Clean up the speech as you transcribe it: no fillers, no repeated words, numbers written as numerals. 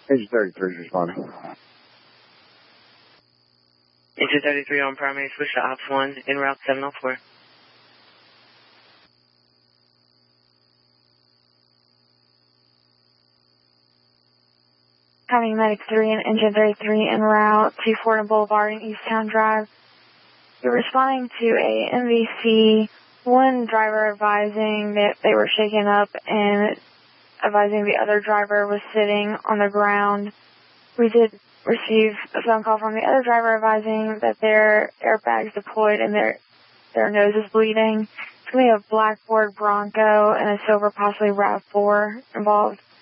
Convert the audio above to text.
Engine 33 is responding. Engine 33 on primary, switch to Ops 1, en route 704. Having Medic 3 and Engine 33 en route to Fordham Boulevard and Easttown Drive. You're responding to a MVC, one driver advising that they were shaken up and advising the other driver was sitting on the ground. We did receive a phone call from the other driver advising that their airbags deployed and their nose is bleeding. It's going to be a black Ford Bronco and a silver, possibly RAV4 involved.